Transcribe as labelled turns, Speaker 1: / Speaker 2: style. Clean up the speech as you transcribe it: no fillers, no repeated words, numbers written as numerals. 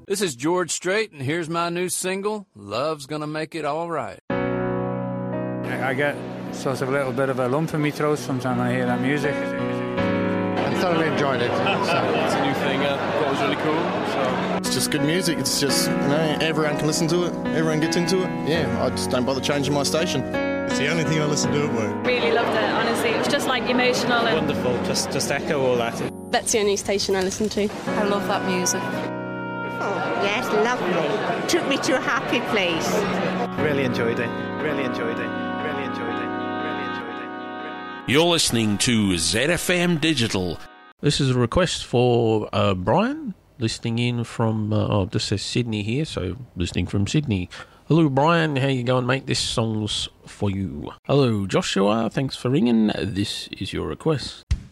Speaker 1: This is George Strait, and here's my new single, Love's Gonna Make It All Right.
Speaker 2: I get sort of a little bit of a lump in my throat sometimes when I hear that music.
Speaker 3: I thoroughly enjoyed it.
Speaker 4: It's a new thing. I thought it was really cool. So
Speaker 5: it's just good music. It's just, everyone can listen to it. Everyone gets into it. Yeah, I just don't bother changing my station.
Speaker 6: It's the only thing I listen to at work.
Speaker 7: Really loved it, honestly. It was just like emotional. And
Speaker 4: wonderful. Just echo all that.
Speaker 8: That's the only station I listen to.
Speaker 9: I love that music.
Speaker 10: Oh, yes, lovely. Took me to a happy place.
Speaker 4: Really enjoyed it.
Speaker 11: You're listening to ZFM Digital.
Speaker 12: This is a request for Brian, listening in from, this says Sydney here, so listening from Sydney. Hello, Brian. How you going, mate? This song's for you. Hello, Joshua. Thanks for ringing. This is your request.